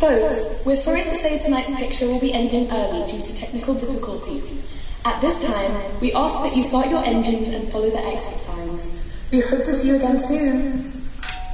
Folks, we're sorry to say tonight's picture will be ending early due to technical difficulties. At this time, we ask that you start your engines and follow the exit signs. We hope to see you again soon.